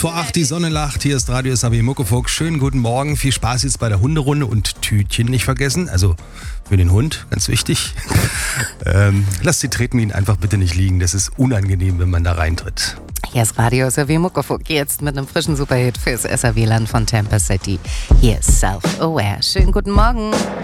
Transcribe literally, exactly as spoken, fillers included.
vor acht, die Sonne lacht. Hier ist Radio S A W Muckefuck. Schönen guten Morgen. Viel Spaß jetzt bei der Hunderunde und Tütchen nicht vergessen. Also für den Hund, ganz wichtig. ähm, lasst die Tretminen einfach bitte nicht liegen. Das ist unangenehm, wenn man da reintritt. Hier ist Radio S A W Muckefuck. Jetzt mit einem frischen Superhit fürs S A W-Land von Tampa City. Hier ist Self-Aware. Schönen guten Morgen.